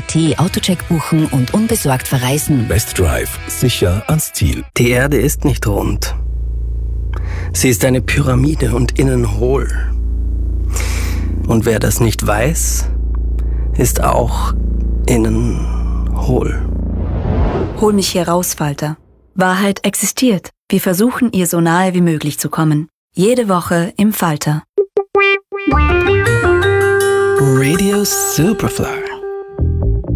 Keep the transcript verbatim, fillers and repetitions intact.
T, Autocheck buchen und unbesorgt verreisen. Westdrive, sicher ans Ziel. Die Erde ist nicht rund. Sie ist eine Pyramide und innen hohl. Und wer das nicht weiß, ist auch innen hohl. Hol mich hier raus, Falter. Wahrheit existiert. Wir versuchen, ihr so nahe wie möglich zu kommen. Jede Woche im Falter. Radio Superfly.